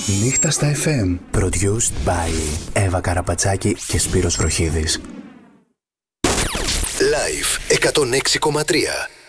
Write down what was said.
Νύχτα στα FM. Produced by Εύα Καραπατσάκη και Σπύρος Βροχίδης. Live 106,3.